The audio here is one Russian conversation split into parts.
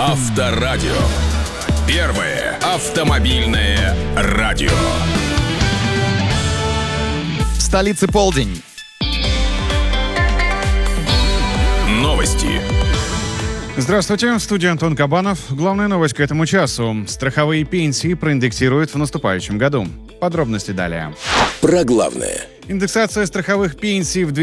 Авторадио. Первое автомобильное радио. В столице полдень. Новости. Здравствуйте, в студии Антон Кабанов. Главная новость к этому часу. Страховые пенсии проиндексируют в наступающем году. Подробности далее. Про главное. Индексация страховых пенсий в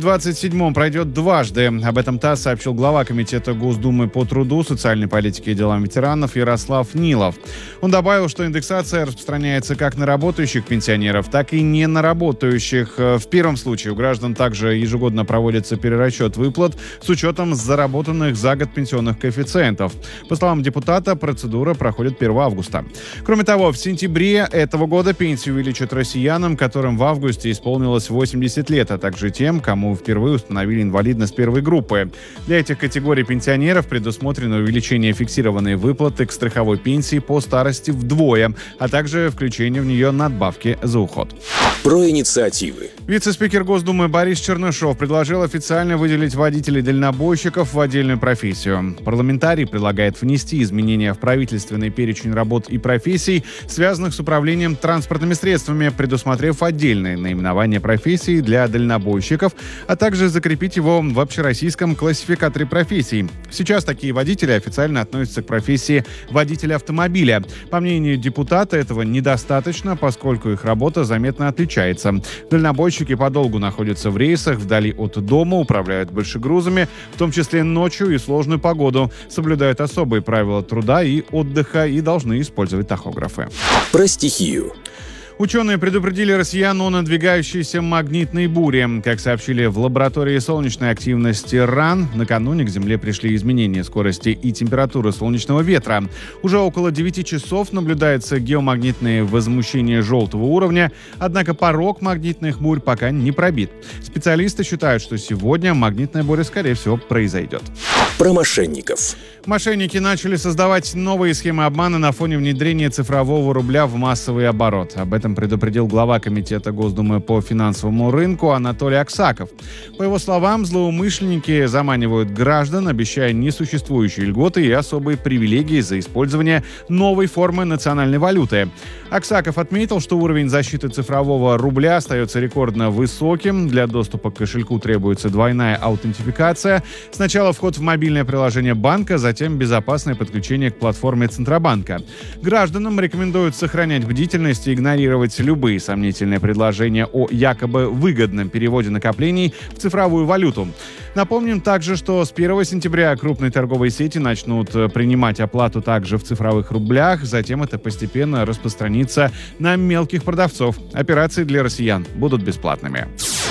2027 пройдет дважды. Об этом ТАСС сообщил глава Комитета Госдумы по труду, социальной политике и делам ветеранов Ярослав Нилов. Он добавил, что индексация распространяется как на работающих пенсионеров, так и не на работающих. В первом случае у граждан также ежегодно проводится перерасчет выплат с учетом заработанных за год пенсионных коэффициентов. По словам депутата, процедура проходит 1 августа. Кроме того, в сентябре этого года пенсии увеличат россиянам, которым в августе исполнилось 80 лет, а также тем, кому впервые установили инвалидность первой группы. Для этих категорий пенсионеров предусмотрено увеличение фиксированной выплаты к страховой пенсии по старости вдвое, а также включение в нее надбавки за уход. Про инициативы. Вице-спикер Госдумы Борис Чернышов предложил официально выделить водителей-дальнобойщиков в отдельную профессию. Парламентарий предлагает внести изменения в правительственный перечень работ и профессий, связанных с управлением транспортными средствами, предусмотрев отдельное наименование профессии для дальнобойщиков, а также закрепить его в общероссийском классификаторе профессий. Сейчас такие водители официально относятся к профессии водителя автомобиля. По мнению депутата, этого недостаточно, поскольку их работа заметно отличается. Дальнобойщики подолгу находятся в рейсах, вдали от дома, управляют большегрузами, в том числе ночью и в сложную погоду, соблюдают особые правила труда и отдыха и должны использовать тахографы. Про стихию. Ученые предупредили россиян о надвигающейся магнитной буре. Как сообщили в лаборатории солнечной активности РАН, накануне к Земле пришли изменения скорости и температуры солнечного ветра. Уже около 9 часов наблюдается геомагнитное возмущение желтого уровня, однако порог магнитных бурь пока не пробит. Специалисты считают, что сегодня магнитная буря, скорее всего, произойдет. Про мошенников. Мошенники начали создавать новые схемы обмана на фоне внедрения цифрового рубля в массовый оборот. Об этом предупредил глава Комитета Госдумы по финансовому рынку Анатолий Аксаков. По его словам, злоумышленники заманивают граждан, обещая несуществующие льготы и особые привилегии за использование новой формы национальной валюты. Аксаков отметил, что уровень защиты цифрового рубля остается рекордно высоким. Для доступа к кошельку требуется двойная аутентификация. Сначала вход в мобильное приложение банка, затем безопасное подключение к платформе Центробанка. Гражданам рекомендуют сохранять бдительность и игнорировать любые сомнительные предложения о якобы выгодном переводе накоплений в цифровую валюту. Напомним также, что с 1 сентября крупные торговые сети начнут принимать оплату также в цифровых рублях, затем это постепенно распространится на мелких продавцов. Операции для россиян будут бесплатными.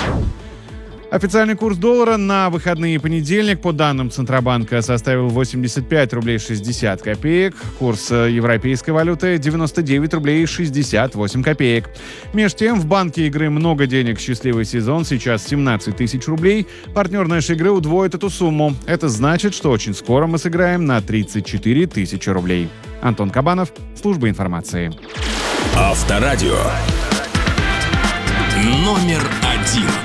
Официальный курс доллара на выходные и понедельник, по данным Центробанка, составил 85 рублей 60 копеек. Курс европейской валюты 99 рублей 68 копеек. Между тем, в банке игры «Много денег. Счастливый сезон» сейчас 17 тысяч рублей. Партнер нашей игры удвоит эту сумму. Это значит, что очень скоро мы сыграем на 34 тысячи рублей. Антон Кабанов, служба информации. Авторадио. Номер 1.